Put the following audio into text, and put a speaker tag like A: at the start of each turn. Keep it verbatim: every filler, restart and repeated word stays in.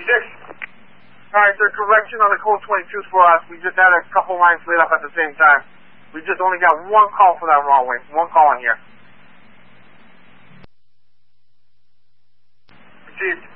A: Six. Alright, sir, correction on the code twenty-twos for us. We just had a couple lines lit up at the same time. We just only got one call for that wrong way. One call in here. Received.